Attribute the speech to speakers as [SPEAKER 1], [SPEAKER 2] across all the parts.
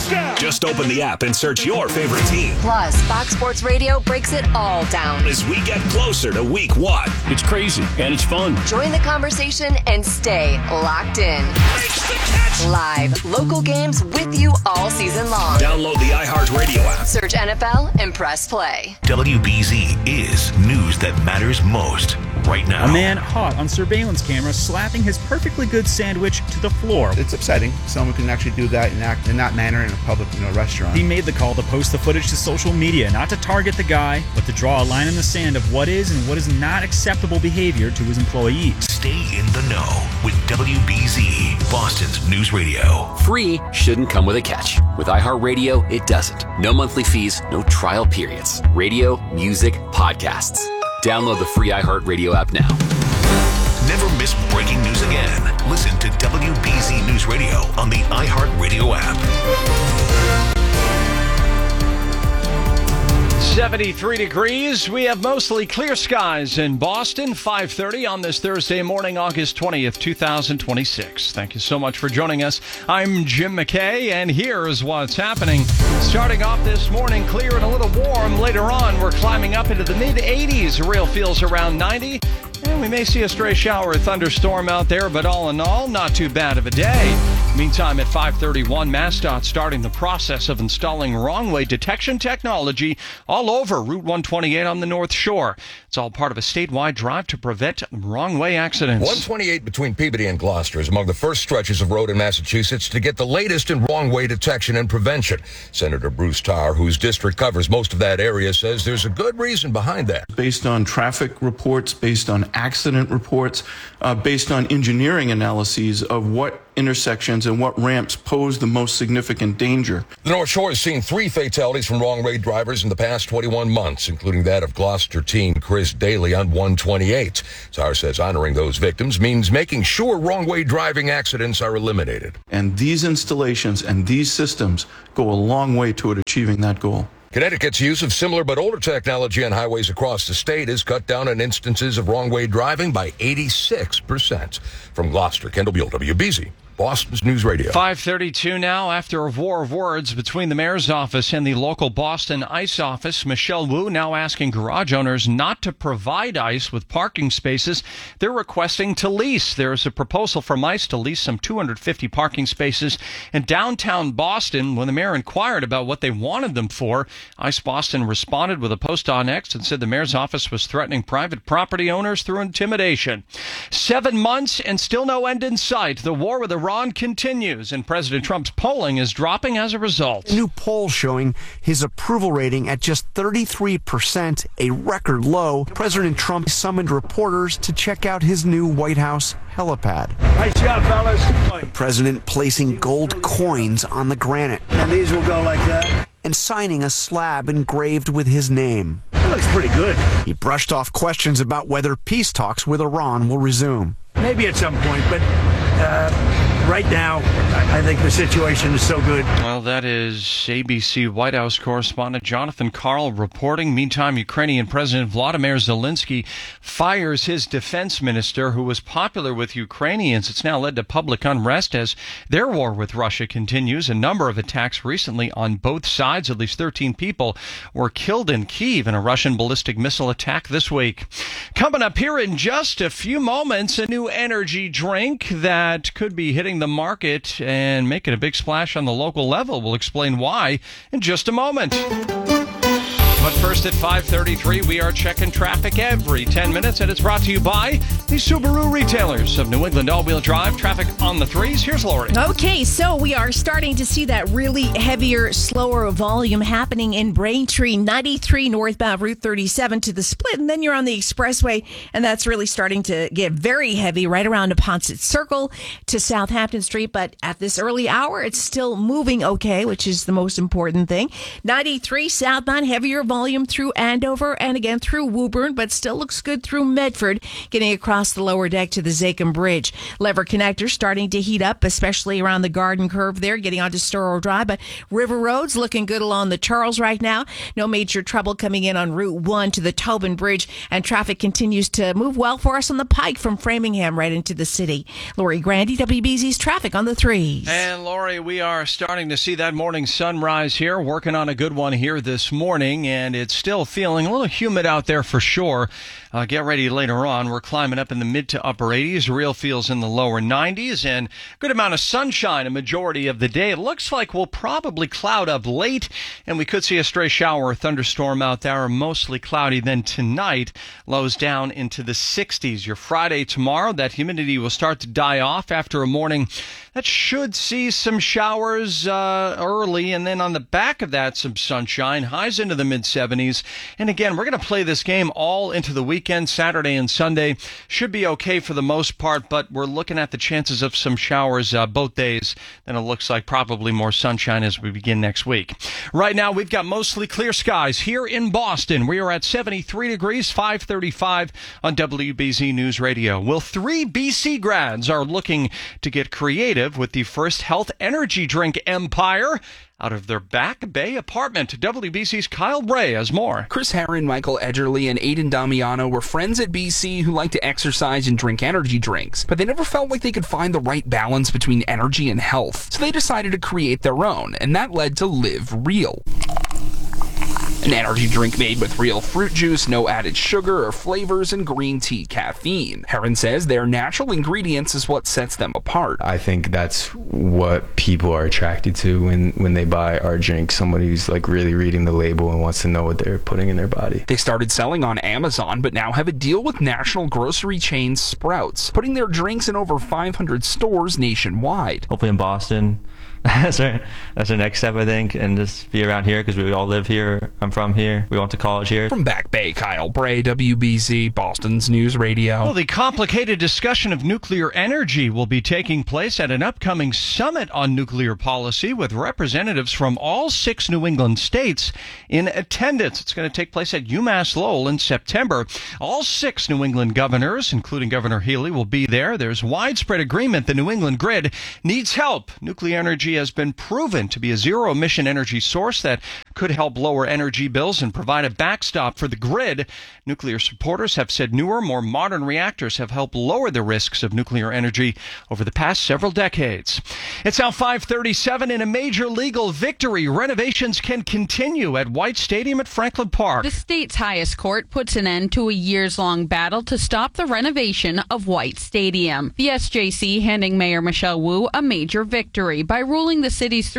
[SPEAKER 1] Touchdown!
[SPEAKER 2] Just open the app and search your favorite team.
[SPEAKER 3] Plus, Fox Sports Radio breaks it all down
[SPEAKER 2] as we get closer to week 1.
[SPEAKER 4] It's crazy and it's fun.
[SPEAKER 3] Join the conversation and stay locked in.
[SPEAKER 2] Makes the catch!
[SPEAKER 3] Live, local games with you all season long.
[SPEAKER 2] Download the iHeartRadio app.
[SPEAKER 3] Search NFL and press play.
[SPEAKER 5] WBZ is news that matters most right now.
[SPEAKER 6] A man caught on surveillance camera slapping his perfectly good sandwich to the floor.
[SPEAKER 7] It's upsetting. Someone can actually do that and act in that manner in a public restaurant.
[SPEAKER 6] He made the call to post the footage to social media, not to target the guy, but to draw a line in the sand of what is and what is not acceptable behavior to his employees.
[SPEAKER 5] Stay in the know with WBZ, Boston's News Radio.
[SPEAKER 8] Free shouldn't come with a catch. With iHeartRadio, it doesn't. No monthly fees, no trial periods. Radio, music, podcasts. Download the free iHeartRadio app now.
[SPEAKER 5] Never miss breaking news again. Listen to WBZ News Radio on the iHeartRadio app.
[SPEAKER 9] 73 degrees. We have mostly clear skies in Boston. 5:30 on this Thursday morning, August 20th, 2026. Thank you so much for joining us. I'm Jim McKay, and here's what's happening. Starting off this morning, clear and a little warm. Later on, we're climbing up into the mid-80s. Real feels around 90. And we may see a stray shower or thunderstorm out there, but all in all, not too bad of a day. Meantime, at 5:31, MassDOT starting the process of installing wrong-way detection technology all over Route 128 on the North Shore. It's all part of a statewide drive to prevent wrong-way accidents.
[SPEAKER 10] 128 between Peabody and Gloucester is among the first stretches of road in Massachusetts to get the latest in wrong-way detection and prevention. Senator Bruce Tarr, whose district covers most of that area, says there's a good reason behind that.
[SPEAKER 11] Based on traffic reports, based on accident reports, based on engineering analyses of what intersections and what ramps pose the most significant danger.
[SPEAKER 10] The North Shore has seen 3 fatalities from wrong-way drivers in the past 21 months, including that of Gloucester teen Chris Daly on 128. Tarr says honoring those victims means making sure wrong-way driving accidents are eliminated.
[SPEAKER 11] And these installations and these systems go a long way toward achieving that goal.
[SPEAKER 10] Connecticut's use of similar but older technology on highways across the state has cut down on instances of wrong-way driving by 86%. From Gloucester, Kendall Buell, WBZ. Boston's News Radio.
[SPEAKER 9] 5:32 now. After a war of words between the mayor's office and the local Boston ICE office, Michelle Wu now asking garage owners not to provide ICE with parking spaces. They're requesting to lease. There's a proposal from ICE to lease some 250 parking spaces in downtown Boston. When the mayor inquired about what they wanted them for, ICE Boston responded with a post on X and said the mayor's office was threatening private property owners through intimidation. 7 months and still no end in sight. The war with Iran continues, and President Trump's polling is dropping as a result.
[SPEAKER 12] A new poll showing his approval rating at just 33%, a record low. President Trump summoned reporters to check out his new White House helipad.
[SPEAKER 1] Nice job, fellas.
[SPEAKER 12] The president placing gold coins on the granite.
[SPEAKER 1] And these will go like that.
[SPEAKER 12] And signing a slab engraved with his name.
[SPEAKER 1] That looks pretty good.
[SPEAKER 12] He brushed off questions about whether peace talks with Iran will resume.
[SPEAKER 1] Maybe at some point, but right now, I think the situation is so good.
[SPEAKER 9] Well, that is ABC White House correspondent Jonathan Karl reporting. Meantime, Ukrainian President Vladimir Zelensky fires his defense minister, who was popular with Ukrainians. It's now led to public unrest as their war with Russia continues. A number of attacks recently on both sides. At least 13 people were killed in Kyiv in a Russian ballistic missile attack this week. Coming up here in just a few moments, a new energy drink that could be hitting the market and making a big splash on the local level. We'll explain why in just a moment. But first at 5:33, we are checking traffic every 10 minutes, and it's brought to you by the Subaru retailers of New England all-wheel drive. Traffic on the threes. Here's Lori.
[SPEAKER 13] Okay, so we are starting to see that really heavier, slower volume happening in Braintree, 93 northbound Route 37 to the split, and then you're on the expressway, and that's really starting to get very heavy right around Neponset Circle to Southampton Street. But at this early hour, it's still moving okay, which is the most important thing. 93 southbound, heavier volume through Andover and again through Woburn, but still looks good through Medford, getting across the lower deck to the Zakim Bridge. Lever connector starting to heat up, especially around the Garden Curve there, getting onto Storrow Drive. But River Road's looking good along the Charles right now. No major trouble coming in on Route 1 to the Tobin Bridge, and traffic continues to move well for us on the Pike from Framingham right into the city. Lori Grandy, WBZ's traffic on the 3s.
[SPEAKER 9] And Lori, we are starting to see that morning sunrise here, working on a good one here this morning, and it's still feeling a little humid out there for sure. Get ready later on. We're climbing up in the mid to upper 80s. Real feels in the lower 90s, and good amount of sunshine a majority of the day. It looks like we'll probably cloud up late, and we could see a stray shower or thunderstorm out there. Mostly cloudy then tonight. Lows down into the 60s. Your Friday tomorrow, that humidity will start to die off after a morning that should see some showers early, and then on the back of that, some sunshine. Highs into the mid-70s. And again, we're going to play this game all into the weekend. Saturday and Sunday should be okay for the most part, but we're looking at the chances of some showers both days. Then it looks like probably more sunshine as we begin next week. Right now, we've got mostly clear skies here in Boston. We are at 73 degrees, 535 on WBZ News Radio. Well, 3 BC grads are looking to get creative with the first health energy drink empire out of their Back Bay apartment. WBC's Kyle Bray has more.
[SPEAKER 4] Chris Herron, Michael Edgerly, and Aidan Damiano were friends at BC who liked to exercise and drink energy drinks, but they never felt like they could find the right balance between energy and health. So they decided to create their own, and that led to Live Real. An energy drink made with real fruit juice, no added sugar or flavors, and green tea caffeine. Herron says their natural ingredients is what sets them apart.
[SPEAKER 14] I think that's what people are attracted to when they buy our drink. Somebody who's like really reading the label and wants to know what they're putting in their body.
[SPEAKER 4] They started selling on Amazon, but now have a deal with national grocery chain Sprouts, putting their drinks in over 500 stores nationwide.
[SPEAKER 15] Hopefully in Boston. That's our next step, I think, and just be around here because we all live here. I'm from here. We went to college here.
[SPEAKER 4] From Back Bay, Kyle Bray, WBZ, Boston's News Radio.
[SPEAKER 9] Well, the complicated discussion of nuclear energy will be taking place at an upcoming summit on nuclear policy with representatives from all 6 New England states in attendance. It's going to take place at UMass Lowell in September. All 6 New England governors, including Governor Healy, will be there. There's widespread agreement the New England grid needs help. Nuclear energy has been proven to be a zero-emission energy source that could help lower energy bills and provide a backstop for the grid. Nuclear supporters have said newer, more modern reactors have helped lower the risks of nuclear energy over the past several decades. It's now 5:37 in a major legal victory. Renovations can continue at White Stadium at Franklin Park.
[SPEAKER 16] The state's highest court puts an end to a years-long battle to stop the renovation of White Stadium. The SJC handing Mayor Michelle Wu a major victory by ruling the city's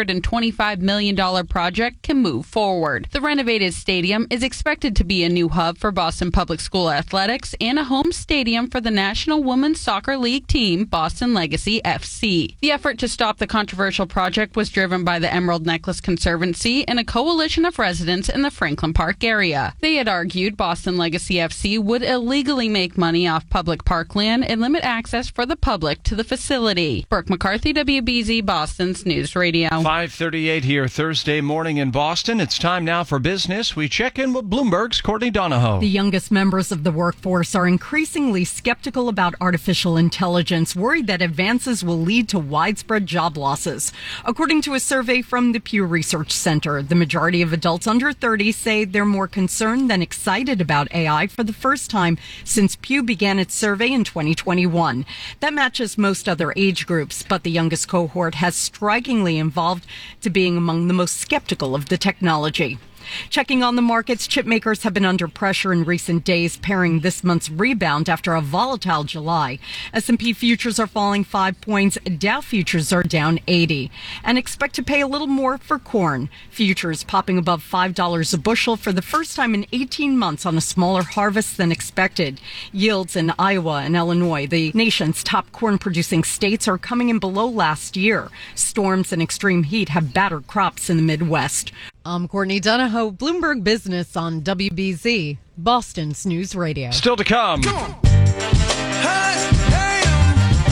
[SPEAKER 16] $325 million project can move forward. The renovated stadium is expected to be a new hub for Boston Public School athletics and a home stadium for the National Women's Soccer League team, Boston Legacy FC. The effort to stop the controversial project was driven by the Emerald Necklace Conservancy and a coalition of residents in the Franklin Park area. They had argued Boston Legacy FC would illegally make money off public parkland and limit access for the public to the facility. Brooke McCarthy, WBZ, Boston's News Radio.
[SPEAKER 9] 5:38 here Thursday morning in Boston. It's time now for business. We check in with Bloomberg's Courtney Donahoe.
[SPEAKER 17] The youngest members of the workforce are increasingly skeptical about artificial intelligence, worried that advances will lead to widespread job losses. According to a survey from the Pew Research Center, the majority of adults under 30 say they're more concerned than excited about AI for the first time since Pew began its survey in 2021. That matches most other age groups, but the youngest cohort has strikingly evolved to being among the most skeptical of the technology. Checking on the markets, chip makers have been under pressure in recent days, pairing this month's rebound after a volatile July. S&P futures are falling 5 points, Dow futures are down 80, and expect to pay a little more for corn. Futures popping above $5 a bushel for the first time in 18 months on a smaller harvest than expected. Yields in Iowa and Illinois, the nation's top corn-producing states, are coming in below last year. Storms and extreme heat have battered crops in the Midwest.
[SPEAKER 18] I'm Courtney Donahoe, Bloomberg Business on WBZ, Boston's News Radio.
[SPEAKER 9] Still to come.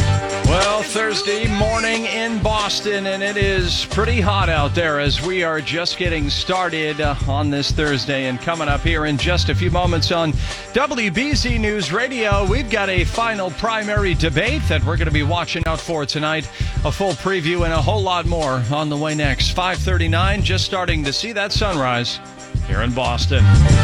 [SPEAKER 9] Well, Thursday morning in Boston, and it is pretty hot out there as we are just getting started on this Thursday. And coming up here in just a few moments on WBZ News Radio, we've got a final primary debate that we're going to be watching out for tonight. A full preview and a whole lot more on the way next. 5:39, just starting to see that sunrise here in Boston.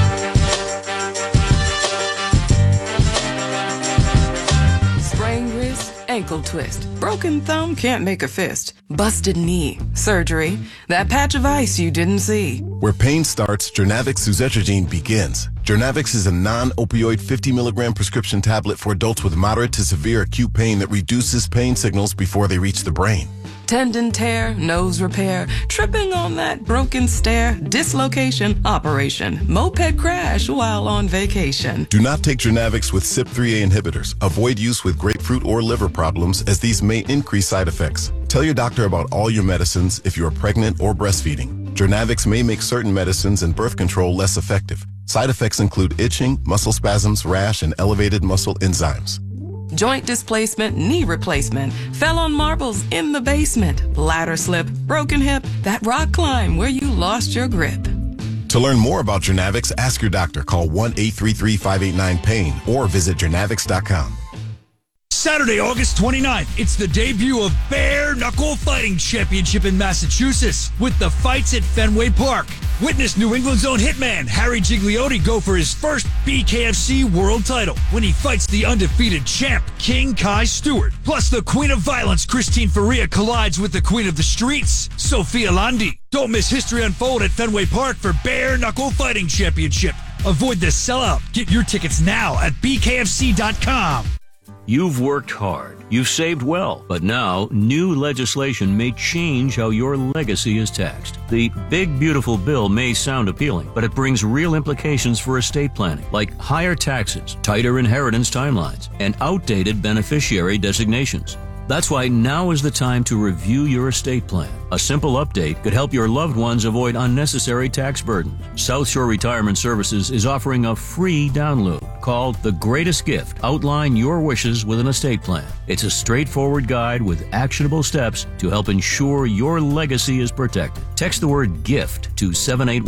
[SPEAKER 19] Sprained wrist, ankle twist, broken thumb, can't make a fist, busted knee, surgery, that patch of ice you didn't see.
[SPEAKER 20] Where pain starts, Jernavix suzetrigine begins. Jernavix is a non-opioid 50 milligram prescription tablet for adults with moderate to severe acute pain that reduces pain signals before they reach the brain.
[SPEAKER 19] Tendon tear, nose repair, tripping on that broken stair, dislocation, operation, moped crash while on vacation.
[SPEAKER 20] Do not take Jernavix with CYP3A inhibitors. Avoid use with grapefruit or liver problems as these may increase side effects. Tell your doctor about all your medicines if you are pregnant or breastfeeding. Jernavix may make certain medicines and birth control less effective. Side effects include itching, muscle spasms, rash, and elevated muscle enzymes.
[SPEAKER 19] Joint displacement, knee replacement, fell on marbles in the basement, ladder slip, broken hip, that rock climb where you lost your grip.
[SPEAKER 20] To learn more about Jernavix, ask your doctor. Call 1-833-589-PAIN or visit jernavix.com.
[SPEAKER 21] Saturday, August 29th, it's the debut of Bare Knuckle Fighting Championship in Massachusetts with the fights at Fenway Park. Witness New England's own hitman Harry Gigliotti go for his first BKFC world title when he fights the undefeated champ King Kai Stewart. Plus, the Queen of Violence Christine Faria collides with the Queen of the Streets, Sophia Landi. Don't miss history unfold at Fenway Park for Bare Knuckle Fighting Championship. Avoid the sellout. Get your tickets now at bkfc.com.
[SPEAKER 22] You've worked hard, you've saved well, but now new legislation may change how your legacy is taxed. The big, beautiful bill may sound appealing, but it brings real implications for estate planning, like higher taxes, tighter inheritance timelines, and outdated beneficiary designations. That's why now is the time to review your estate plan. A simple update could help your loved ones avoid unnecessary tax burdens. South Shore Retirement Services is offering a free download called The Greatest Gift. Outline your wishes with an estate plan. It's a straightforward guide with actionable steps to help ensure your legacy is protected. Text the word GIFT to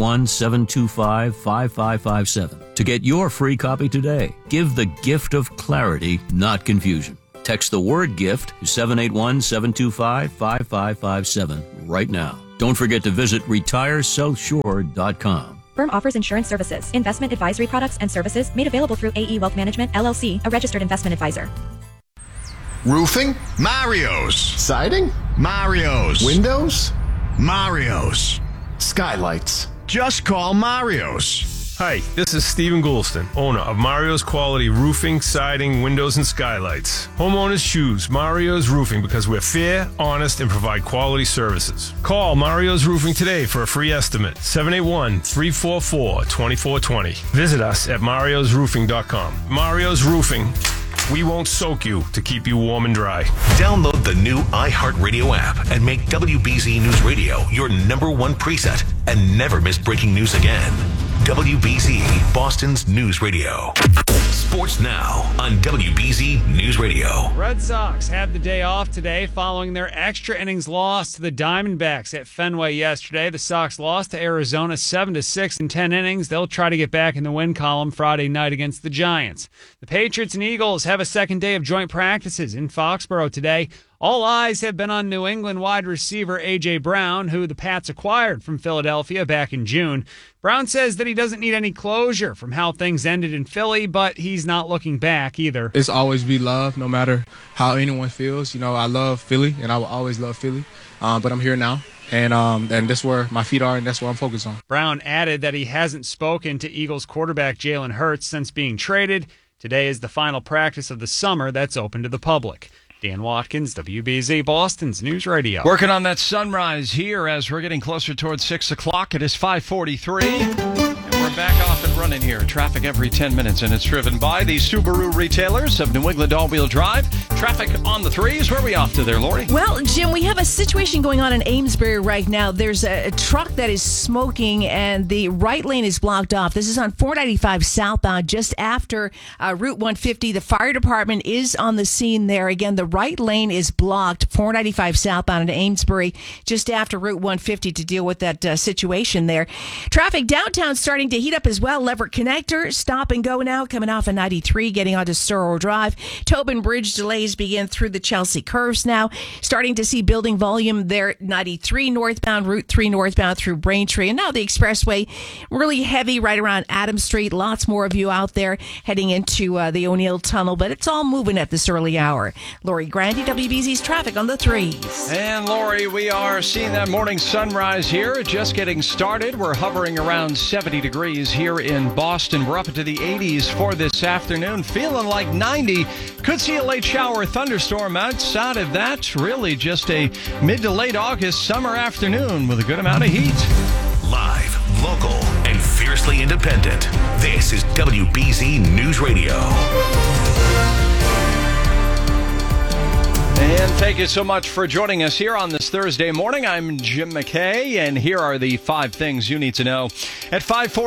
[SPEAKER 22] 781-725-5557 to get your free copy today. Give the gift of clarity, not confusion. Text the word GIFT to 781-725-5557 right now. Don't forget to visit retiresouthshore.com.
[SPEAKER 23] Firm offers insurance services, investment advisory products and services made available through AE Wealth Management, LLC, a registered investment advisor.
[SPEAKER 5] Roofing? Mario's. Siding? Mario's. Windows? Mario's. Skylights? Just call Mario's.
[SPEAKER 24] Hi, this is Stephen Goulston, owner of Mario's Quality Roofing, Siding, Windows, and Skylights. Homeowners choose Mario's Roofing because we're fair, honest, and provide quality services. Call Mario's Roofing today for a free estimate, 781-344-2420. Visit us at mariosroofing.com. Mario's Roofing. We won't soak you to keep you warm and dry.
[SPEAKER 5] Download the new iHeartRadio app and make WBZ News Radio your #1 preset and never miss breaking news again. WBZ, Boston's News Radio. Sports now on WBZ News Radio.
[SPEAKER 25] Red Sox had the day off today following their extra innings loss to the Diamondbacks at Fenway yesterday. The Sox lost to Arizona 7-6 in 10 innings. They'll try to get back in the win column Friday night against the Giants. The Patriots and Eagles have a second day of joint practices in Foxborough today. All eyes have been on New England wide receiver A.J. Brown, who the Pats acquired from Philadelphia back in June. Brown says that he doesn't need any closure from how things ended in Philly, but he's not looking back either.
[SPEAKER 26] It's always be love, no matter how anyone feels. You know, I love Philly, and I will always love Philly, but I'm here now. And that's where my feet are, and that's what I'm focused on.
[SPEAKER 25] Brown added that he hasn't spoken to Eagles quarterback Jalen Hurts since being traded. Today is the final practice of the summer that's open to the public. Dan Watkins, WBZ, Boston's News Radio.
[SPEAKER 9] Working on that sunrise here as we're getting closer towards 6 o'clock. It is 5:43, and we're back off and running. running here. Traffic every 10 minutes, and it's driven by the Subaru retailers of New England All-Wheel Drive. Traffic on the threes. Where are we off to there, Lori?
[SPEAKER 13] Well, Jim, we have a situation going on in Amesbury right now. There's a truck that is smoking, and the right lane is blocked off. This is on 495 southbound, just after Route 150. The fire department is on the scene there. Again, the right lane is blocked, 495 southbound in Amesbury, just after Route 150 to deal with that situation there. Traffic downtown starting to heat up as well. Leverett Connector, stop and go now, coming off of 93, getting onto Storrow Drive. Tobin Bridge delays begin through the Chelsea curves now. Starting to see building volume there, 93 northbound, Route 3 northbound through Braintree. And now the expressway, really heavy right around Adams Street. Lots more of you out there heading into the O'Neill Tunnel, but it's all moving at this early hour. Lori Grandy, WBZ's traffic on the threes.
[SPEAKER 9] And Lori, we are seeing that morning sunrise here. Just getting started. We're hovering around 70 degrees here in Boston. We're up into the 80s for this afternoon. Feeling like 90. Could see a late shower thunderstorm outside of that. Really just a mid to late August summer afternoon with a good amount of heat.
[SPEAKER 5] Live, local, and fiercely independent. This is WBZ News Radio.
[SPEAKER 9] And thank you so much for joining us here on this Thursday morning. I'm Jim McKay, and here are the 5 things you need to know. At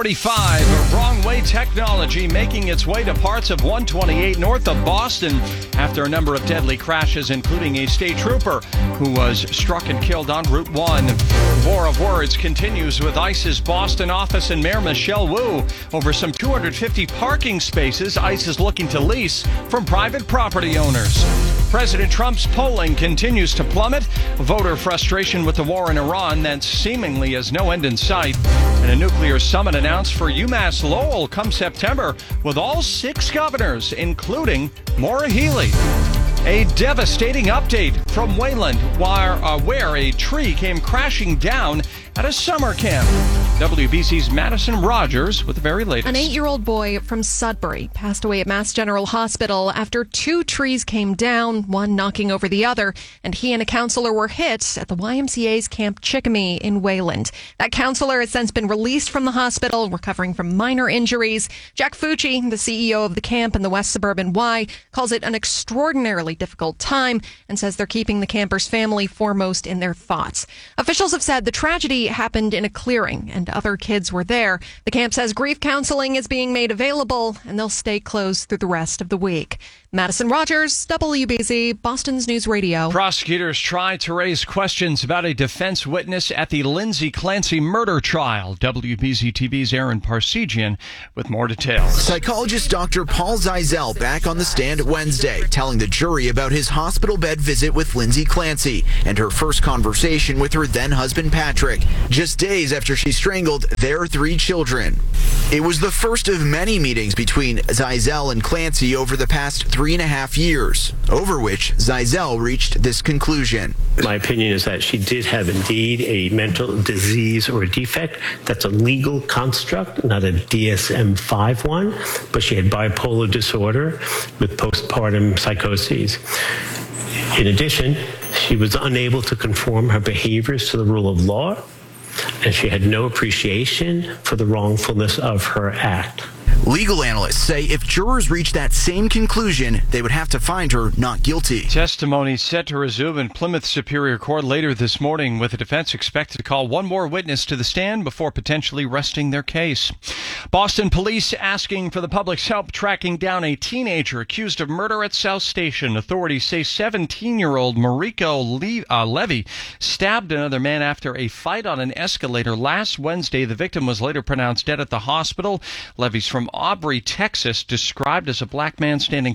[SPEAKER 9] 5:45, wrong way technology making its way to parts of 128 north of Boston after a number of deadly crashes, including a state trooper who was struck and killed on Route 1. War of words continues with ICE's Boston office and Mayor Michelle Wu over some 250 parking spaces ICE is looking to lease from private property owners. President Trump's polling continues to plummet. Voter frustration with the war in Iran that seemingly has no end in sight. And a nuclear summit announced for UMass Lowell come September with all 6 governors, including Maura Healey. A devastating update from Wayland, where a tree came crashing down at a summer camp. WBC's Madison Rogers with the very latest.
[SPEAKER 2] An 8-year-old boy from Sudbury passed away at Mass General Hospital after 2 trees came down, one knocking over the other, and he and a counselor were hit at the YMCA's Camp Chickamee in Wayland. That counselor has since been released from the hospital, recovering from minor injuries. Jack Fucci, the CEO of the camp in the West Suburban Y, calls it an extraordinarily difficult time and says they're keeping the camper's family foremost in their thoughts. Officials have said the tragedy happened in a clearing and other kids were there. The camp says grief counseling is being made available and they'll stay closed through the rest of the week. Madison Rogers, WBZ, Boston's News Radio.
[SPEAKER 9] Prosecutors tried to raise questions about a defense witness at the Lindsay Clancy murder trial. WBZ TV's Aaron Parsegian with more details.
[SPEAKER 3] Psychologist Dr. Paul Zeisel back on the stand Wednesday, telling the jury about his hospital bed visit with Lindsay Clancy and her first conversation with her then-husband Patrick, just days after she strangled their 3 children. It was the first of many meetings between Zeisel and Clancy over the past 3.5 years, over which Zeisel reached this conclusion.
[SPEAKER 6] My opinion is that she did have indeed a mental disease or a defect. That's a legal construct, not a DSM-5 one, but she had bipolar disorder with postpartum psychoses. In addition, she was unable to conform her behaviors to the rule of law, and she had no appreciation for the wrongfulness of her act.
[SPEAKER 3] Legal analysts say if jurors reach that same conclusion, they would have to find her not guilty.
[SPEAKER 9] Testimony set to resume in Plymouth Superior Court later this morning, with the defense expected to call one more witness to the stand before potentially resting their case. Boston police asking for the public's help tracking down a teenager accused of murder at South Station. Authorities say 17-year-old Mariko Levy stabbed another man after a fight on an escalator last Wednesday. The victim was later pronounced dead at the hospital. Levy's from Aubrey, Texas, described as a black man standing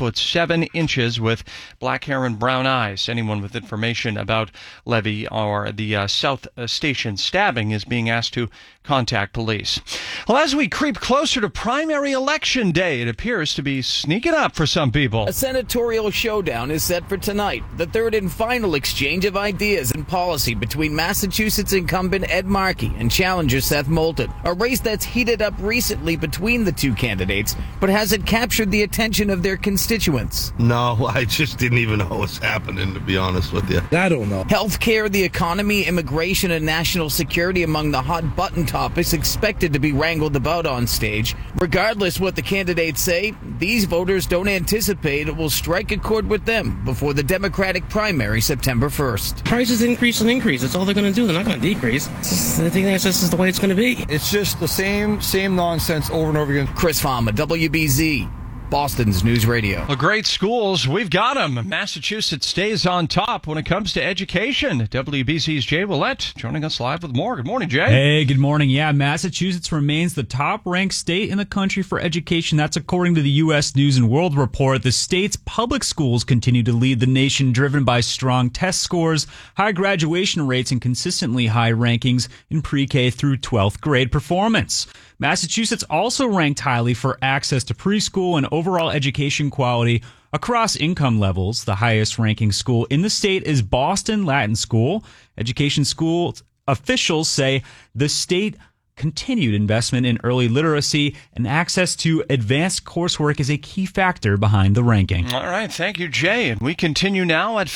[SPEAKER 9] 5'7" with black hair and brown eyes. Anyone with information about Levy or the South Station stabbing is being asked to contact police. Well, as we creep closer to primary election day, it appears to be sneaking up for some people.
[SPEAKER 7] A senatorial showdown is set for tonight, the third and final exchange of ideas and policy between Massachusetts incumbent Ed Markey and challenger Seth Moulton, a race that's heated up recently between between the two candidates, but has it captured the attention of their constituents?
[SPEAKER 1] No, I just didn't even know what's happening, to be honest with you.
[SPEAKER 7] I don't know. Healthcare, the economy, immigration, and national security among the hot-button topics expected to be wrangled about on stage. Regardless what the candidates say, these voters don't anticipate it will strike a chord with them before the Democratic primary September 1st.
[SPEAKER 8] Prices increase and increase. That's all they're going to do. They're not going to decrease. I think that's just the way it's going to be.
[SPEAKER 10] It's just the same nonsense over and over again.
[SPEAKER 7] Chris Fama, WBZ, Boston's News Radio.
[SPEAKER 9] Well, great schools, we've got them. Massachusetts stays on top when it comes to education. WBZ's Jay Willett joining us live with more. Good morning, Jay.
[SPEAKER 11] Hey, good morning. Yeah, Massachusetts remains the top-ranked state in the country for education. That's according to the U.S. News and World Report. The state's public schools continue to lead the nation, driven by strong test scores, high graduation rates, and consistently high rankings in pre-K through 12th grade performance. Massachusetts also ranked highly for access to preschool and overall education quality across income levels. The highest ranking school in the state is Boston Latin School. Education school officials say the state continued investment in early literacy and access to advanced coursework is a key factor behind the ranking.
[SPEAKER 9] All right, thank you, Jay. And we continue now at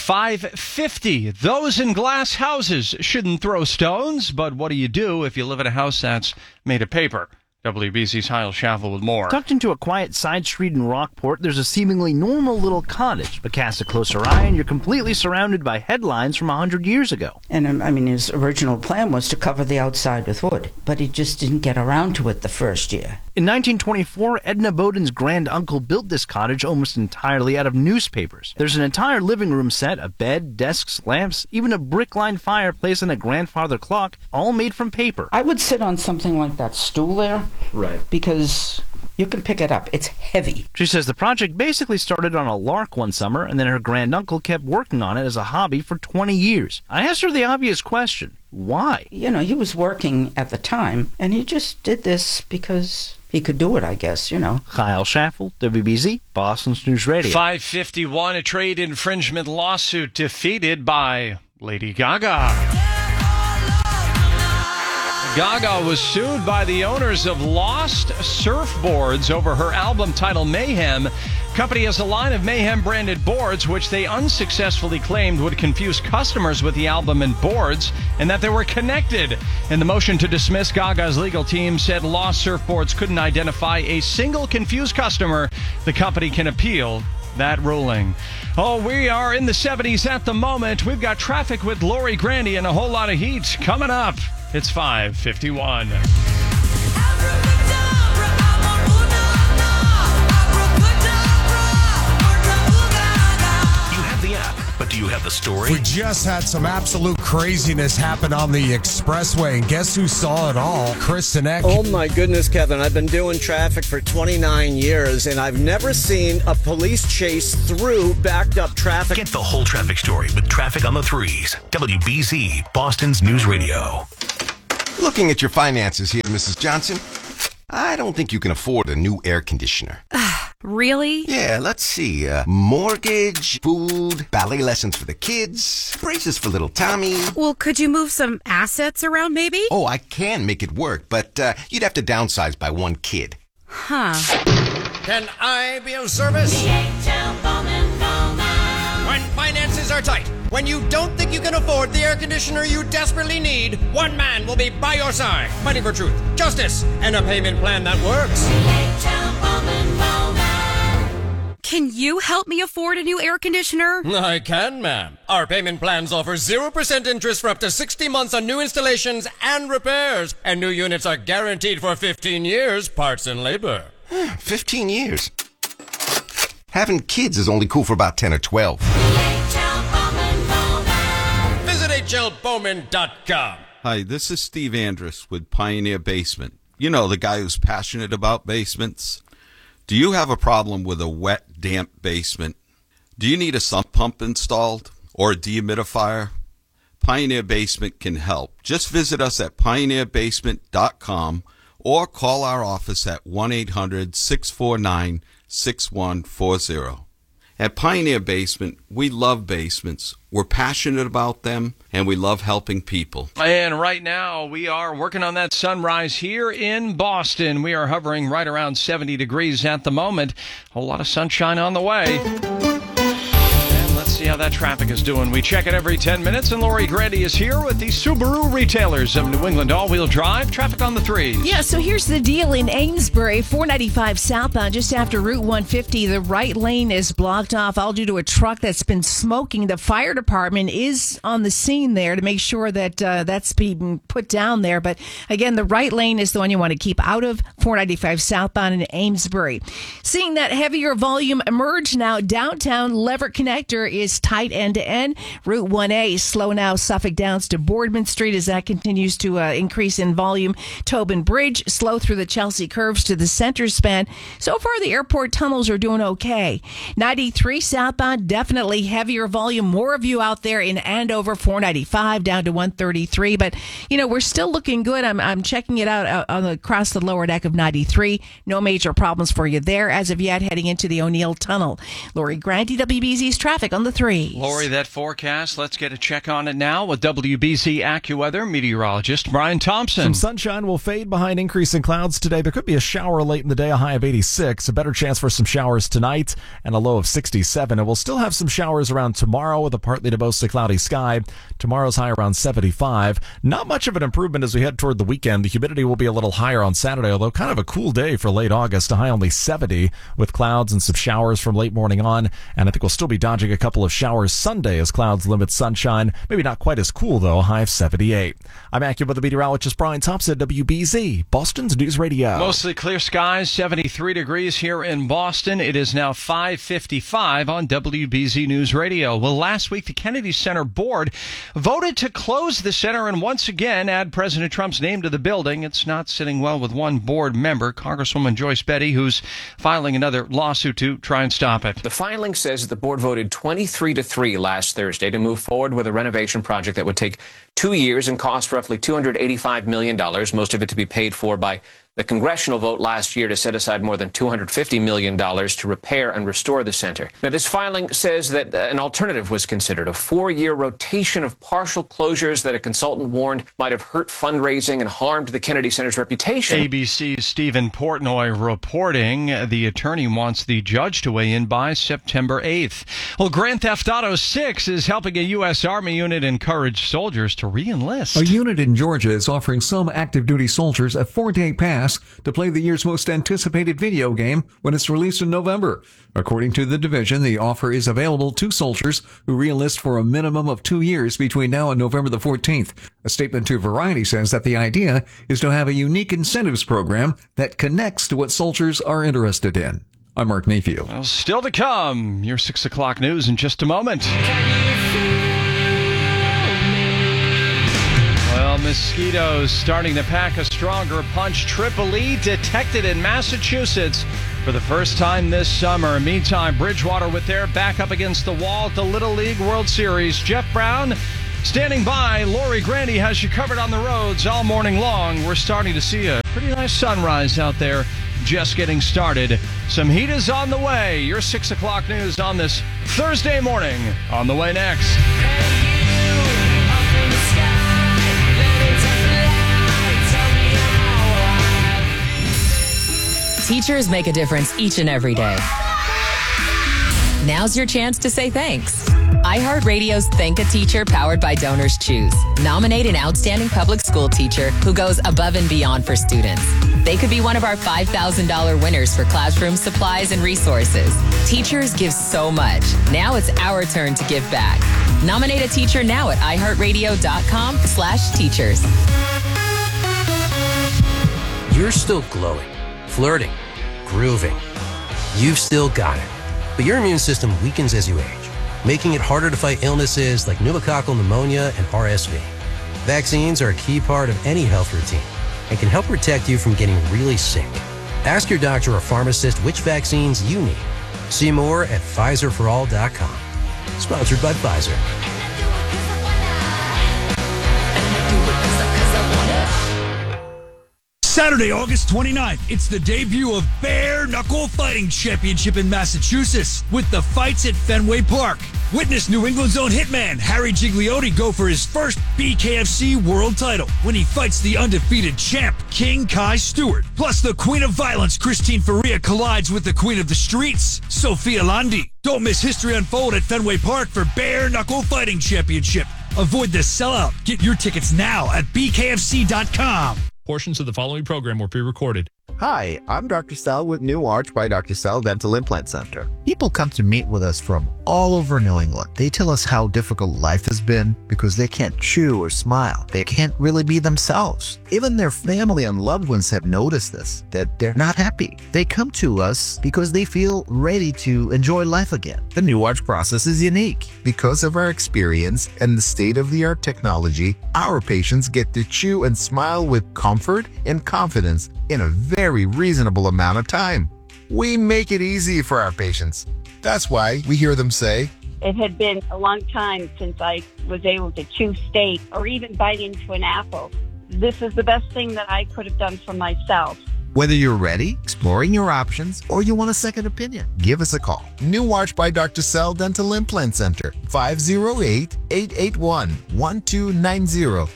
[SPEAKER 9] 5:50. Those in glass houses shouldn't throw stones, but what do you do if you live in a house that's made of paper? WBC's Kyle Schaffel with more.
[SPEAKER 12] Tucked into a quiet side street in Rockport, there's a seemingly normal little cottage. But cast a closer eye and you're completely surrounded by headlines from 100 years ago.
[SPEAKER 14] And I mean, his original plan was to cover the outside with wood, but he just didn't get around to it the first year.
[SPEAKER 12] In 1924, Edna Bowden's granduncle built this cottage almost entirely out of newspapers. There's an entire living room set, a bed, desks, lamps, even a brick-lined fireplace and a grandfather clock, all made from paper.
[SPEAKER 14] I would sit on something like that stool there.
[SPEAKER 12] Right.
[SPEAKER 14] Because you can pick it up. It's heavy.
[SPEAKER 12] She says the project basically started on a lark one summer, and then her granduncle kept working on it as a hobby for 20 years. I asked her the obvious question. Why?
[SPEAKER 14] You know, he was working at the time, and he just did this because he could do it, I guess, you know.
[SPEAKER 12] Kyle Schaffel, WBZ, Boston's News Radio.
[SPEAKER 9] 5:51, a trade infringement lawsuit defeated by Lady Gaga. Gaga was sued by the owners of Lost Surfboards over her album title Mayhem. Company has a line of Mayhem branded boards which they unsuccessfully claimed would confuse customers with the album and boards and that they were connected. In the motion to dismiss, Gaga's legal team said Lost Surfboards couldn't identify a single confused customer. The company can appeal that ruling. Oh, we are in the 70s at the moment. We've got traffic with Lori Grandy and a whole lot of heat coming up. It's 5:51.
[SPEAKER 5] You have the app, but do you have the story?
[SPEAKER 27] We just had some absolute craziness happen on the expressway, and guess who saw it all? Chris Sinek.
[SPEAKER 28] Oh my goodness, Kevin. I've been doing traffic for 29 years, and I've never seen a police chase through backed up traffic.
[SPEAKER 5] Get the whole traffic story with Traffic on the Threes. WBZ, Boston's News Radio.
[SPEAKER 29] Looking at your finances here, Mrs. Johnson, I don't think you can afford a new air conditioner.
[SPEAKER 30] Really?
[SPEAKER 29] Yeah, let's see. Mortgage, food, ballet lessons for the kids, braces for little Tommy.
[SPEAKER 30] Well, could you move some assets around maybe?
[SPEAKER 29] Oh, I can make it work, but you'd have to downsize by one kid.
[SPEAKER 30] Huh.
[SPEAKER 31] Can I be of service? When finances are tight, when you don't think you can afford the air conditioner you desperately need, one man will be by your side, fighting for truth, justice, and a payment plan that works.
[SPEAKER 30] Can you help me afford a new air conditioner?
[SPEAKER 31] I can, ma'am. Our payment plans offer 0% interest for up to 60 months on new installations and repairs. And new units are guaranteed for 15 years, parts and labor.
[SPEAKER 29] 15 years? Having kids is only cool for about 10 or 12.
[SPEAKER 31] Visit hlbowman.com.
[SPEAKER 32] Hi, this is Steve Andrus with Pioneer Basement. You know, the guy who's passionate about basements. Do you have a problem with a wet, damp basement? Do you need a sump pump installed or a dehumidifier? Pioneer Basement can help. Just visit us at pioneerbasement.com or call our office at 1-800-649-6140. At Pioneer Basement, we love basements. We're passionate about them, and we love helping people.
[SPEAKER 9] And right now, we are working on that sunrise here in Boston. We are hovering right around 70 degrees at the moment. A whole lot of sunshine on the way. Let's see how that traffic is doing. We check it every 10 minutes, and Lori Grandy is here with the Subaru retailers of New England all-wheel drive. Traffic on the 3s.
[SPEAKER 13] Yeah, so here's the deal in Amesbury, 495 southbound, just after Route 150. The right lane is blocked off, all due to a truck that's been smoking. The fire department is on the scene there to make sure that that's being put down there. But again, the right lane is the one you want to keep out of 495 southbound in Amesbury. Seeing that heavier volume emerge now, downtown Leverett Connector is tight end-to-end. Route 1A slow now, Suffolk Downs to Boardman Street as that continues to increase in volume. Tobin Bridge slow through the Chelsea curves to the center span. So far, the airport tunnels are doing okay. 93 southbound, definitely heavier volume. More of you out there in Andover, 495 down to 133. But, you know, we're still looking good. I'm checking it out across the lower deck of 93. No major problems for you there as of yet heading into the O'Neill Tunnel. Lori Grandy, WBZ's traffic on the 3.
[SPEAKER 9] Lori, that forecast, let's get a check on it now with WBZ AccuWeather meteorologist Brian Thompson.
[SPEAKER 4] Some sunshine will fade behind increasing clouds today. There could be a shower late in the day, a high of 86. A better chance for some showers tonight and a low of 67. And we'll still have some showers around tomorrow with a partly to mostly cloudy sky. Tomorrow's high around 75. Not much of an improvement as we head toward the weekend. The humidity will be a little higher on Saturday, although kind of a cool day for late August. A high only 70 with clouds and some showers from late morning on. And I think we'll still be dodging a couple of showers Sunday as clouds limit sunshine. Maybe not quite as cool, though. High of 78. I'm AccuWeather meteorologist Brian Thompson, WBZ, Boston's News Radio.
[SPEAKER 9] Mostly clear skies, 73 degrees here in Boston. It is now 5:55 on WBZ News Radio. Well, last week, the Kennedy Center Board voted to close the center and once again add President Trump's name to the building. It's not sitting well with one board member, Congresswoman Joyce Betty, who's filing another lawsuit to try and stop it.
[SPEAKER 15] The filing says that the board voted 23-3 last Thursday to move forward with a renovation project that would take 2 years and cost roughly $285 million, most of it to be paid for by the congressional vote last year to set aside more than $250 million to repair and restore the center. Now, this filing says that an alternative was considered, a 4-year rotation of partial closures that a consultant warned might have hurt fundraising and harmed the Kennedy Center's reputation.
[SPEAKER 9] ABC's Stephen Portnoy reporting the attorney wants the judge to weigh in by September 8th. Well, Grand Theft Auto 6 is helping a U.S. Army unit encourage soldiers to re-enlist.
[SPEAKER 16] A unit in Georgia is offering some active duty soldiers a 4-day pass to play the year's most anticipated video game when it's released in November. According to the division, the offer is available to soldiers who re-enlist for a minimum of 2 years between now and November the 14th. A statement to Variety says that the idea is to have a unique incentives program that connects to what soldiers are interested in. I'm Mark Mayfield.
[SPEAKER 9] Well, still to come, your 6 o'clock news in just a moment. Well, mosquitoes starting to pack a stronger punch. Triple E detected in Massachusetts for the first time this summer. Meantime, Bridgewater with their back up against the wall at the Little League World Series. Jeff Brown standing by. Lori Grandy has you covered on the roads all morning long. We're starting to see a pretty nice sunrise out there. Just getting started. Some heat is on the way. Your 6 o'clock news on this Thursday morning. On the way next.
[SPEAKER 17] Teachers make a difference each and every day. Now's your chance to say thanks. iHeartRadio's Thank a Teacher, powered by Donors Choose. Nominate an outstanding public school teacher who goes above and beyond for students. They could be one of our $5,000 winners for classroom supplies and resources. Teachers give so much. Now it's our turn to give back. Nominate a teacher now at iHeartRadio.com/teachers.
[SPEAKER 18] You're still glowing, flirting, grooving. You've still got it. But your immune system weakens as you age, making it harder to fight illnesses like pneumococcal pneumonia and RSV. Vaccines are a key part of any health routine and can help protect you from getting really sick. Ask your doctor or pharmacist which vaccines you need. See more at PfizerForAll.com. Sponsored by Pfizer.
[SPEAKER 1] Saturday, August 29th, it's the debut of Bare Knuckle Fighting Championship in Massachusetts with the fights at Fenway Park. Witness New England's own hitman Harry Gigliotti go for his first BKFC world title when he fights the undefeated champ King Kai Stewart. Plus, the Queen of Violence Christine Faria collides with the Queen of the Streets, Sophia Landi. Don't miss history unfold at Fenway Park for Bare Knuckle Fighting Championship. Avoid the sellout. Get your tickets now at bkfc.com.
[SPEAKER 2] Portions of the following program were pre-recorded.
[SPEAKER 3] Hi, I'm Dr. Sell with New Arch by Dr. Sell Dental Implant Center. People come to meet with us from all over New England. They tell us how difficult life has been because they can't chew or smile. They can't really be themselves. Even their family and loved ones have noticed this, that they're not happy. They come to us because they feel ready to enjoy life again. The New Arch process is unique. Because of our experience and the state-of-the-art technology, our patients get to chew and smile with comfort and confidence in a very reasonable amount of time. We make it easy for our patients. That's why we hear them say,
[SPEAKER 6] "It had been a long time since I was able to chew steak or even bite into an apple. This is the best thing that I could have done for myself."
[SPEAKER 3] Whether you're ready, exploring your options, or you want a second opinion, give us a call. New Arch by Dr. Sell Dental Implant Center, 508-881-1290,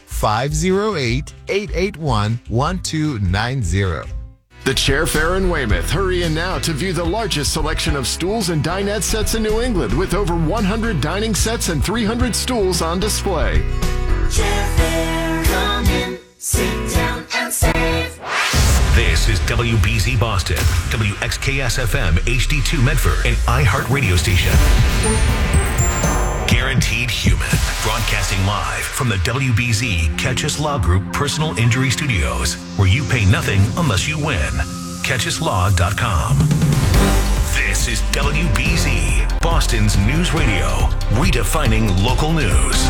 [SPEAKER 3] 508-881-1290.
[SPEAKER 19] The Chair Fair in Weymouth. Hurry in now to view the largest selection of stools and dinette sets in New England with over 100 dining sets and 300 stools on display.
[SPEAKER 20] Chair Fair, come in, sit down and save.
[SPEAKER 5] This is WBZ Boston, WXKS-FM HD2 Medford, and iHeart Radio Station. Guaranteed Human, broadcasting live from the WBZ Catchus Law Group Personal Injury Studios, where you pay nothing unless you win. CatchusLaw.com. This is WBZ, Boston's news radio, redefining local news.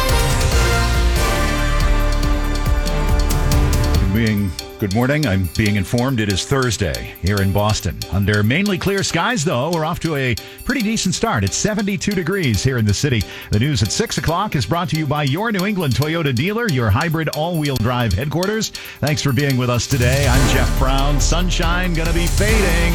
[SPEAKER 21] Good morning. I'm being informed it is Thursday here in Boston. Under mainly clear skies, though, we're off to a pretty decent start. It's 72 degrees here in the city. The news at 6 o'clock is brought to you by your New England Toyota dealer, your hybrid all-wheel drive headquarters. Thanks for being with us today. I'm Jeff Brown. Sunshine gonna be fading.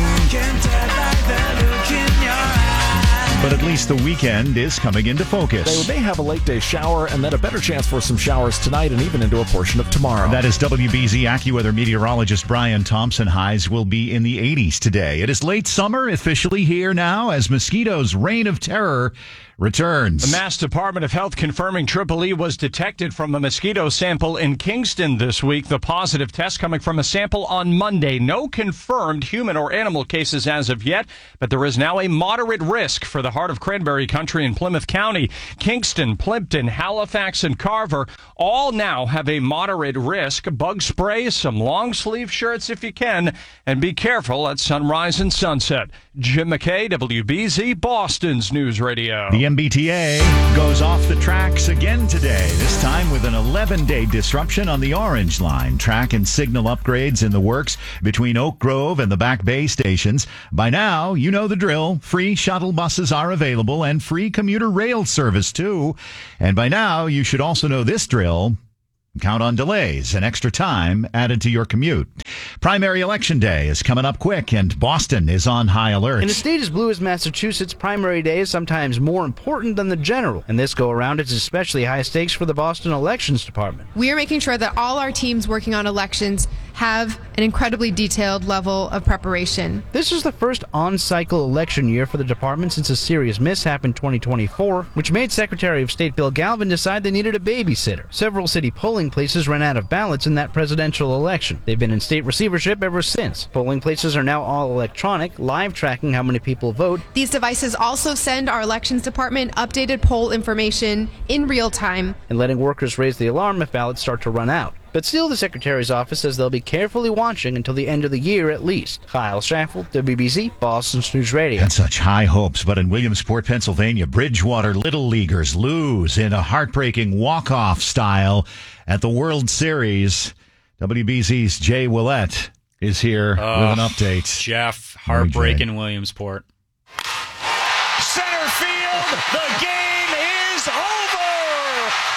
[SPEAKER 21] But at least the weekend is coming into focus.
[SPEAKER 4] They may have a late day shower and then a better chance for some showers tonight and even into a portion of tomorrow.
[SPEAKER 21] That is WBZ AccuWeather meteorologist Brian Thompson. Highs will be in the 80s today. It is late summer officially here now as mosquitoes' reign of terror returns.
[SPEAKER 9] The Mass Department of Health confirming Triple E was detected from a mosquito sample in Kingston this week. The positive test coming from a sample on Monday. No confirmed human or animal cases as of yet, but there is now a moderate risk for the heart of Cranberry Country in Plymouth County. Kingston, Plimpton, Halifax, and Carver all now have a moderate risk. Bug spray, some long sleeve shirts if you can, and be careful at sunrise and sunset. Jim McKay, WBZ, Boston's News Radio.
[SPEAKER 21] The MBTA goes off the tracks again today, this time with an 11-day disruption on the Orange Line. Track and signal upgrades in the works between Oak Grove and the Back Bay stations. By now, you know the drill. Free shuttle buses are available and free commuter rail service, too. And by now, you should also know this drill. Count on delays and extra time added to your commute. Primary election day is coming up quick, and Boston is on high alert.
[SPEAKER 12] In a state as blue as Massachusetts, primary day is sometimes more important than the general. And this go around, it's especially high stakes for the Boston Elections Department.
[SPEAKER 22] We are making sure that all our teams working on elections have an incredibly detailed level of preparation.
[SPEAKER 12] This is the first on-cycle election year for the department since a serious mishap in 2024, which made Secretary of State Bill Galvin decide they needed a babysitter. Several city polling places ran out of ballots in that presidential election. They've been in state receivership ever since. Polling places are now all electronic, live tracking how many people vote.
[SPEAKER 22] These devices also send our elections department updated poll information in real time,
[SPEAKER 12] and letting workers raise the alarm if ballots start to run out. But still, the Secretary's office says they'll be carefully watching until the end of the year at least. Kyle Schaffel, WBZ, Boston's News Radio.
[SPEAKER 21] And such high hopes, but in Williamsport, Pennsylvania, Bridgewater Little Leaguers lose in a heartbreaking walk-off style at the World Series. WBZ's Jay Willett is here with an update.
[SPEAKER 11] Jeff, heartbreak in Williamsport.
[SPEAKER 9] Center field, the game is over!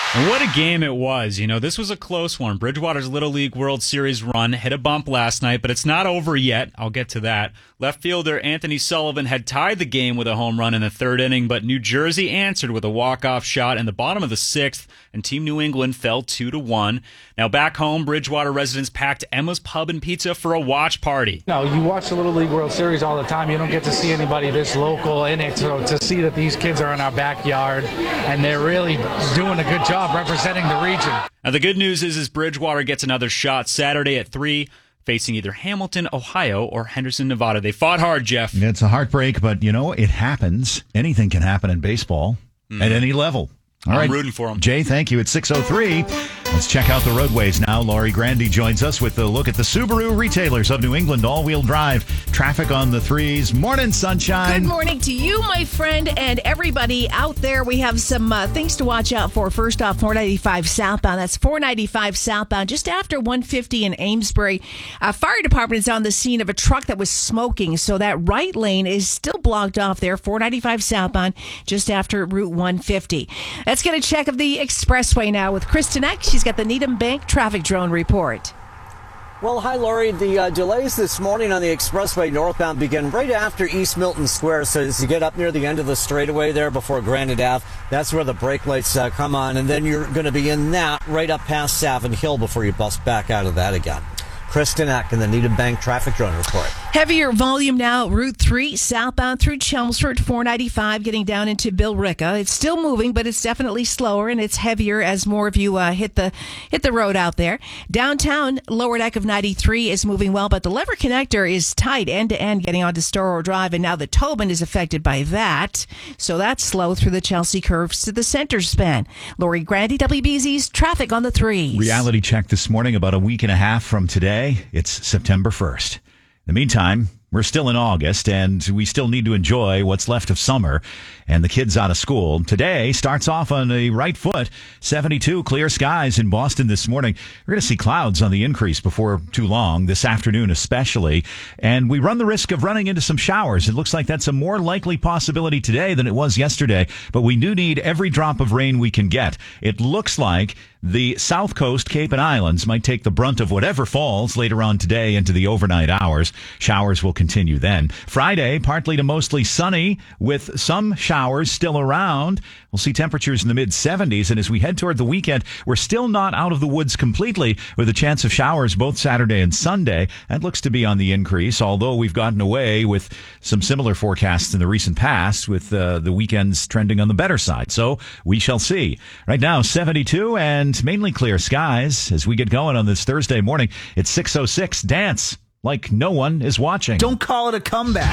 [SPEAKER 11] And what a game it was. This was a close one. Bridgewater's Little League World Series run hit a bump last night, but it's not over yet. I'll get to that. Left fielder Anthony Sullivan had tied the game with a home run in the third inning, but New Jersey answered with a walk-off shot in the bottom of the sixth, and Team New England fell 2-1. Now back home, Bridgewater residents packed Emma's Pub and Pizza for a watch party.
[SPEAKER 7] You watch the Little League World Series all the time. You don't get to see anybody this local in it, so to see that these kids are in our backyard and they're really doing a good job representing the region.
[SPEAKER 11] Now the good news is Bridgewater gets another shot Saturday at 3, facing either Hamilton, Ohio, or Henderson, Nevada. They fought hard, Jeff.
[SPEAKER 21] It's a heartbreak, but it happens. Anything can happen in baseball at any level. All right,
[SPEAKER 11] I'm rooting for them.
[SPEAKER 21] Jay, thank you. It's 6:03. Let's check out the roadways now. Laurie Grandy joins us with a look at the Subaru retailers of New England all-wheel drive. Traffic on the 3s. Morning, sunshine.
[SPEAKER 13] Good morning to you, my friend, and everybody out there. We have some things to watch out for. First off, 495 southbound. That's 495 southbound, just after 150 in Amesbury. Fire department is on the scene of a truck that was smoking, so that right lane is still blocked off there. 495 southbound, just after Route 150. Let's get a check of the expressway now with Kristen Eck. She's got the Needham Bank traffic drone report.
[SPEAKER 8] Well, hi, Laurie. The delays this morning on the expressway northbound begin right after East Milton Square. So as you get up near the end of the straightaway there before Granite Ave, that's where the brake lights come on. And then you're going to be in that right up past Savin Hill before you bust back out of that again. Kristen Eck in the Needham Bank traffic drone report.
[SPEAKER 13] Heavier volume now, Route 3, southbound through Chelmsford, 495, getting down into Billerica. It's still moving, but it's definitely slower, and it's heavier as more of you hit the road out there. Downtown, lower deck of 93 is moving well, but the Lever Connector is tight end-to-end getting onto Storrow Drive, and now the Tobin is affected by that, so that's slow through the Chelsea curves to the center span. Laurie Grandy, WBZ's traffic on the 3s.
[SPEAKER 21] Reality check this morning, about a week and a half from today. It's September 1st. In the meantime, we're still in August, and we still need to enjoy what's left of summer and the kids out of school. Today starts off on the right foot. 72 clear skies in Boston this morning. We're going to see clouds on the increase before too long, this afternoon especially. And we run the risk of running into some showers. It looks like that's a more likely possibility today than it was yesterday, but we do need every drop of rain we can get. It looks like the South Coast, Cape and Islands might take the brunt of whatever falls later on today into the overnight hours. Showers will continue then. Friday, partly to mostly sunny with some showers still around. We'll see temperatures in the mid-70s, and as we head toward the weekend, we're still not out of the woods completely with a chance of showers both Saturday and Sunday. That looks to be on the increase, although we've gotten away with some similar forecasts in the recent past with the weekends trending on the better side. So we shall see. Right now, 72 and mainly clear skies as we get going on this Thursday morning. It's 6:06. Dance like no one is watching.
[SPEAKER 10] Don't call it a comeback.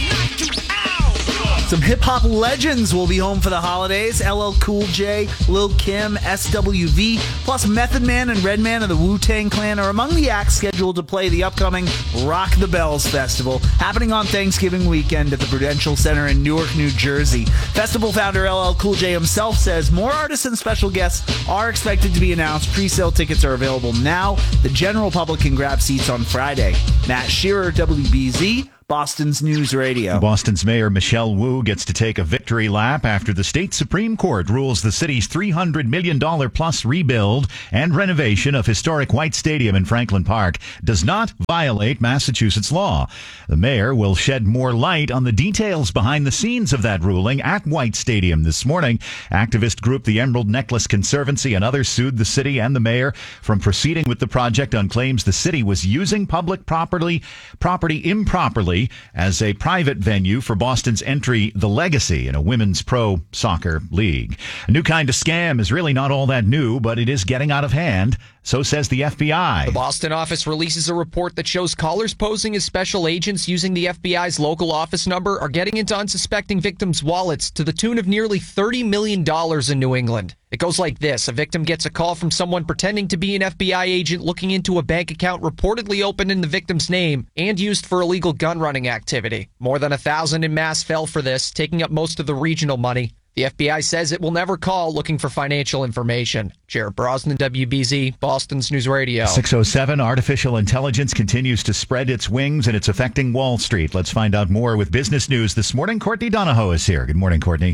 [SPEAKER 10] Some hip-hop legends will be home for the holidays. LL Cool J, Lil Kim, SWV, plus Method Man and Redman of the Wu-Tang Clan are among the acts scheduled to play the upcoming Rock the Bells Festival, happening on Thanksgiving weekend at the Prudential Center in Newark, New Jersey. Festival founder LL Cool J himself says more artists and special guests are expected to be announced. Pre-sale tickets are available now. The general public can grab seats on Friday. Matt Shearer, WBZ, Boston's News Radio.
[SPEAKER 21] Boston's Mayor Michelle Wu gets to take a victory lap after the state Supreme Court rules the city's $300 million plus rebuild and renovation of historic White Stadium in Franklin Park does not violate Massachusetts law. The mayor will shed more light on the details behind the scenes of that ruling at White Stadium this morning. Activist group the Emerald Necklace Conservancy and others sued the city and the mayor from proceeding with the project on claims the city was using public property improperly as a private venue for Boston's entry The Legacy in a women's pro soccer league. A new kind of scam is really not all that new, but it is getting out of hand. So says the FBI.
[SPEAKER 14] The Boston office releases a report that shows callers posing as special agents using the FBI's local office number are getting into unsuspecting victims' wallets to the tune of nearly $30 million in New England. It goes like this. A victim gets a call from someone pretending to be an FBI agent looking into a bank account reportedly opened in the victim's name and used for illegal gun running activity. More than 1,000 in mass fell for this, taking up most of the regional money. The FBI says it will never call looking for financial information. Jared Brosnan, WBZ, Boston's News Radio.
[SPEAKER 21] 6:07, artificial intelligence continues to spread its wings and it's affecting Wall Street. Let's find out more with business news this morning. Courtney Donahoe is here. Good morning, Courtney.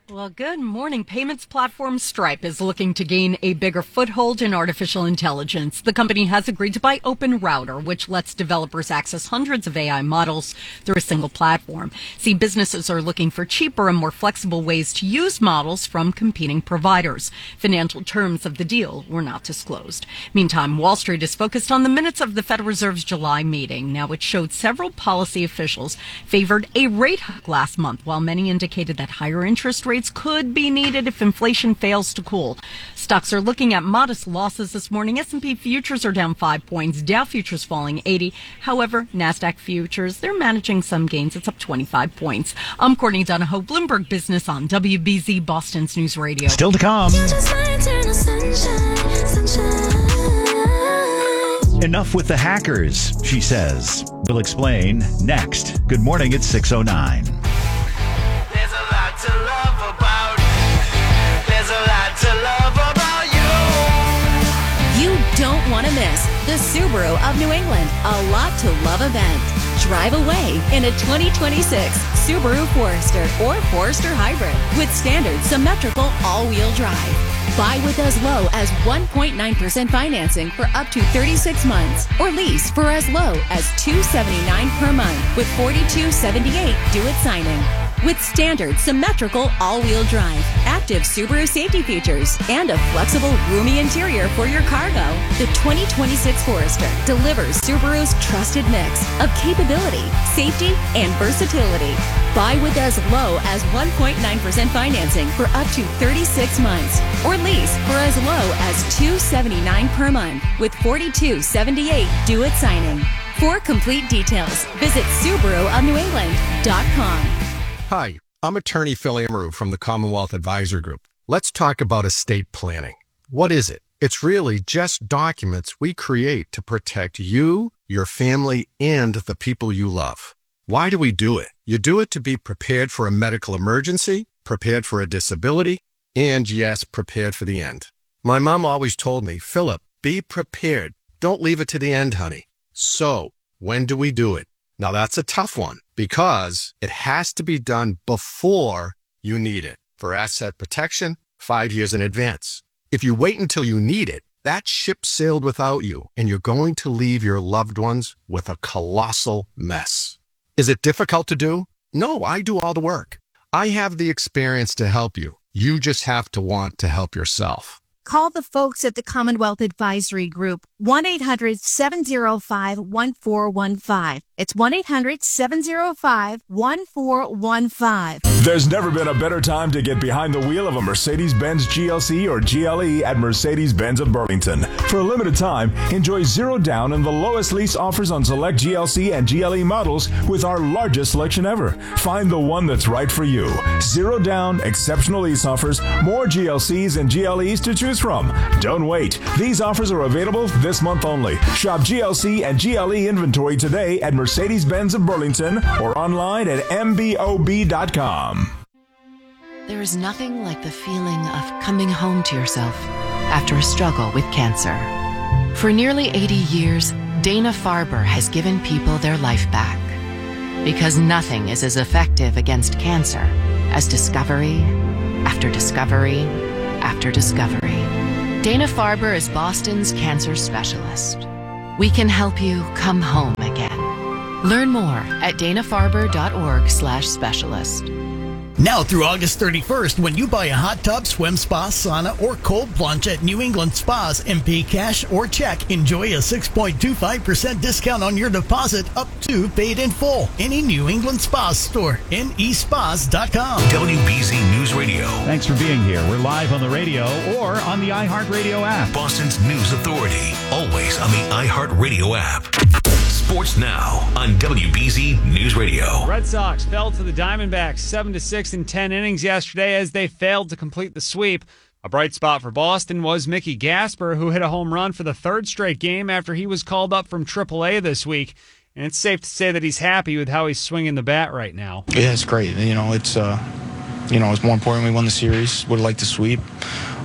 [SPEAKER 15] Well, good morning. Payments platform Stripe is looking to gain a bigger foothold in artificial intelligence. The company has agreed to buy OpenRouter, which lets developers access hundreds of AI models through a single platform. See, businesses are looking for cheaper and more flexible ways to use models from competing providers. Financial terms of the deal were not disclosed. Meantime, Wall Street is focused on the minutes of the Federal Reserve's July meeting. Now, it showed several policy officials favored a rate hike last month, while many indicated that higher interest rates could be needed if inflation fails to cool. Stocks are looking at modest losses this morning. S&P futures are down 5 points. Dow futures falling 80. However, NASDAQ futures, they're managing some gains. It's up 25 points. I'm Courtney Donahoe, Bloomberg Business on WBZ Boston's News Radio.
[SPEAKER 21] Still to come. Enough with the hackers, she says. We'll explain next. Good morning, it's 6:09.
[SPEAKER 16] You don't want to miss the Subaru of New England A Lot to Love event. Drive away in a 2026 Subaru Forester or Forester Hybrid with standard symmetrical all-wheel drive. Buy with as low as 1.9% financing for up to 36 months or lease for as low as $279 per month with $42.78 due at signing. With standard symmetrical all-wheel drive, active Subaru safety features, and a flexible, roomy interior for your cargo, the 2026 Forester delivers Subaru's trusted mix of capability, safety, and versatility. Buy with as low as 1.9% financing for up to 36 months or lease for as low as $279 per month with $42.78 due at signing. For complete details, visit SubaruofNewEngland.com.
[SPEAKER 23] Hi, I'm attorney Phil Amaru from the Commonwealth Advisor Group. Let's talk about estate planning. What is it? It's really just documents we create to protect you, your family, and the people you love. Why do we do it? You do it to be prepared for a medical emergency, prepared for a disability, and yes, prepared for the end. My mom always told me, Philip, be prepared. Don't leave it to the end, honey. So, when do we do it? Now that's a tough one because it has to be done before you need it. For asset protection, 5 years in advance. If you wait until you need it, that ship sailed without you and you're going to leave your loved ones with a colossal mess. Is it difficult to do? No, I do all the work. I have the experience to help you. You just have to want to help yourself.
[SPEAKER 24] Call the folks at the Commonwealth Advisory Group, 1-800-705-1415. It's 1-800-705-1415.
[SPEAKER 25] There's never been a better time to get behind the wheel of a Mercedes-Benz GLC or GLE at Mercedes-Benz of Burlington. For a limited time, enjoy zero down and the lowest lease offers on select GLC and GLE models with our largest selection ever. Find the one that's right for you. Zero down, exceptional lease offers, more GLCs and GLEs to choose from. Don't wait. These offers are available this month only. Shop GLC and GLE inventory today at Mercedes-Benz of Burlington or online at mbob.com.
[SPEAKER 26] There is nothing like the feeling of coming home to yourself after a struggle with cancer. For nearly 80 years, Dana-Farber has given people their life back. Because nothing is as effective against cancer as discovery after discovery after discovery. Dana-Farber is Boston's cancer specialist. We can help you come home again. Learn more at danafarber.org/specialist.
[SPEAKER 27] Now through August 31st, when you buy a hot tub, swim spa, sauna, or cold plunge at New England Spas and pay cash or check, enjoy a 6.25% discount on your deposit up to paid in full. Any New England Spas store, nespas.com.
[SPEAKER 5] WBZ News Radio.
[SPEAKER 21] Thanks for being here. We're live on the radio or on the iHeartRadio app.
[SPEAKER 5] Boston's News Authority. Always on the iHeartRadio app. Sports now on WBZ News Radio.
[SPEAKER 28] Red Sox fell to the Diamondbacks 7-6 in 10 innings yesterday as they failed to complete the sweep. A bright spot for Boston was Mickey Gasper, who hit a home run for the third straight game after he was called up from AAA this week. And it's safe to say that he's happy with how he's swinging the bat right now.
[SPEAKER 29] Yeah, it's great. It's more important we won the series. Would have liked to sweep.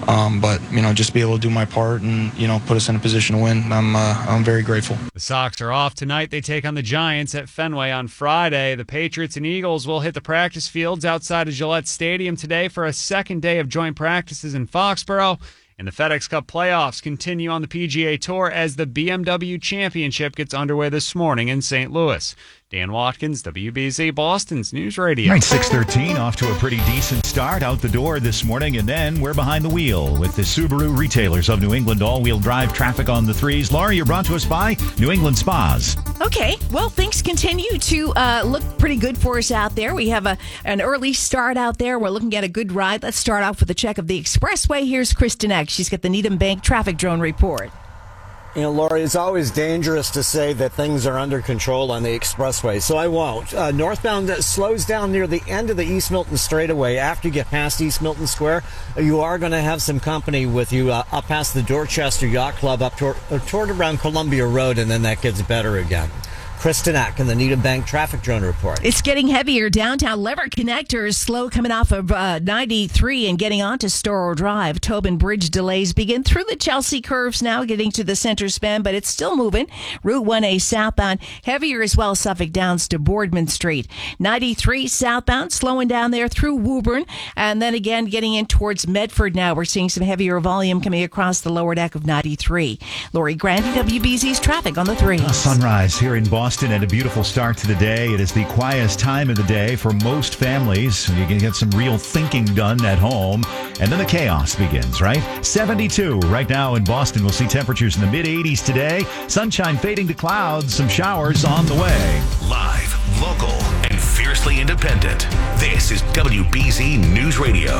[SPEAKER 1] But, just be able to do my part and, put us in a position to win. I'm very grateful.
[SPEAKER 28] The Sox are off tonight. They take on the Giants at Fenway on Friday. The Patriots and Eagles will hit the practice fields outside of Gillette Stadium today for a second day of joint practices in Foxborough. And the FedEx Cup playoffs continue on the PGA Tour as the BMW Championship gets underway this morning in St. Louis. Dan Watkins, WBZ, Boston's News Radio.
[SPEAKER 21] Right, 6:13, off to a pretty decent start out the door this morning, and then we're behind the wheel with the Subaru Retailers of New England all-wheel drive traffic on the threes. Laura, you're brought to us by New England Spas.
[SPEAKER 13] Okay, well, things continue to look pretty good for us out there. We have an early start out there. We're looking at a good ride. Let's start off with a check of the expressway. Here's Kristen Eck. She's got the Needham Bank traffic drone report.
[SPEAKER 8] Lori, it's always dangerous to say that things are under control on the expressway, so I won't. Northbound slows down near the end of the East Milton straightaway. After you get past East Milton Square, you are going to have some company with you up past the Dorchester Yacht Club up toward around Columbia Road, and then that gets better again. Kristen Eck in the Needham Bank traffic drone report.
[SPEAKER 13] It's getting heavier downtown. Lever Connector is slow coming off of 93 and getting onto Storrow Drive. Tobin Bridge delays begin through the Chelsea curves now, getting to the center span, but it's still moving. Route 1A southbound, heavier as well, Suffolk Downs to Boardman Street. 93 southbound, slowing down there through Woburn, and then again getting in towards Medford now. We're seeing some heavier volume coming across the lower deck of 93. Lori Grandi, WBZ's traffic on the 3.
[SPEAKER 21] Sunrise here in Boston and a beautiful start to the day. It is the quietest time of the day for most families. You can get some real thinking done at home. And then the chaos begins, right? 72 right now in Boston. We'll see temperatures in the mid-80s today. Sunshine fading to clouds. Some showers on the way.
[SPEAKER 5] Live, local, and fiercely independent. This is WBZ News Radio.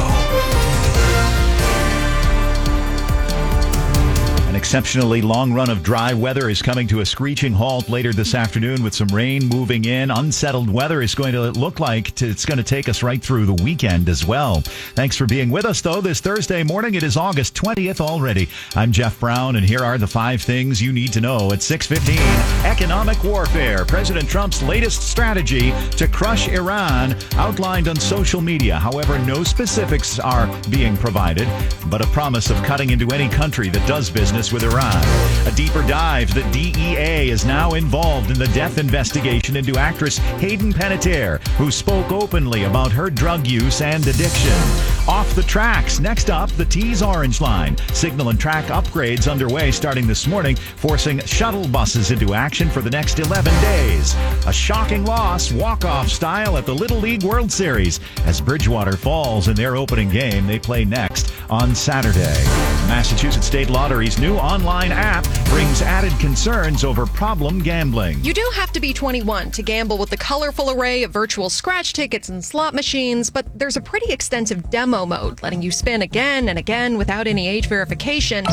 [SPEAKER 21] An exceptionally long run of dry weather is coming to a screeching halt later this afternoon with some rain moving in. Unsettled weather is going to look like it's going to take us right through the weekend as well. Thanks for being with us, though, this Thursday morning. It is August 20th already. I'm Jeff Brown, and here are the 5 things you need to know at 6:15. Economic warfare. President Trump's latest strategy to crush Iran outlined on social media. However, no specifics are being provided, but a promise of cutting into any country that does business with Iran. A deeper dive. The DEA is now involved in the death investigation into actress Hayden Panettiere, who spoke openly about her drug use and addiction. Off the tracks. Next up, the Tees Orange Line. Signal and track upgrades underway starting this morning, forcing shuttle buses into action for the next 11 days. A shocking loss, walk-off style at the Little League World Series as Bridgewater falls in their opening game. They play next on Saturday. Massachusetts State Lottery's new online app brings added concerns over problem gambling.
[SPEAKER 2] You do have to be 21 to gamble with the colorful array of virtual scratch tickets and slot machines, but there's a pretty extensive demo mode letting you spin again and again without any age verification.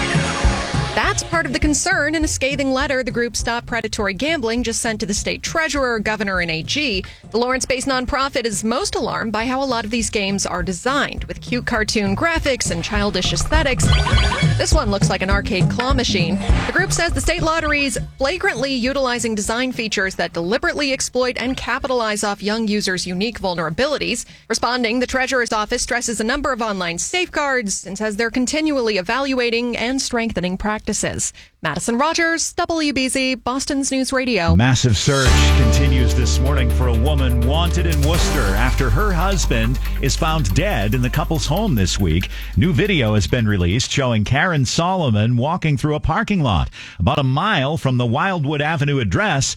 [SPEAKER 2] That's part of the concern in a scathing letter the group Stop Predatory Gambling just sent to the state treasurer, governor, and AG. The Lawrence-based nonprofit is most alarmed by how a lot of these games are designed, with cute cartoon graphics and childish aesthetics. This one looks like an arcade claw machine. The group says the state lottery is flagrantly utilizing design features that deliberately exploit and capitalize off young users' unique vulnerabilities. Responding, the treasurer's office stresses a number of online safeguards and says they're continually evaluating and strengthening practices. Madison Rogers, WBZ, Boston's News Radio.
[SPEAKER 21] Massive search continues this morning for a woman wanted in Worcester after her husband is found dead in the couple's home this week. New video has been released showing Karen Solomon walking through a parking lot about a mile from the Wildwood Avenue address